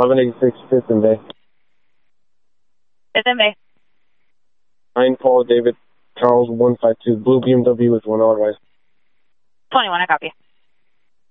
1186 Fifth and Bay. Fifth and Bay. 9 Paul David Charles 152. Blue BMW with 1 hour rise. 21, I copy.